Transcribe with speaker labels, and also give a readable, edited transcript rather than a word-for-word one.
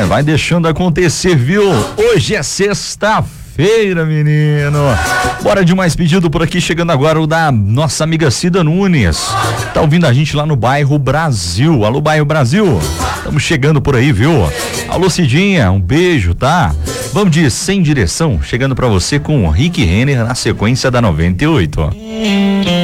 Speaker 1: Vai deixando acontecer, viu? Hoje é sexta-feira, menino. Bora de mais pedido por aqui, chegando agora o da nossa amiga Cida Nunes. Tá ouvindo a gente lá no bairro Brasil. Alô, bairro Brasil. Estamos chegando por aí, viu? Alô, Cidinha, um beijo, tá? Vamos de Sem Direção, chegando pra você com o Rick Renner na sequência da 98.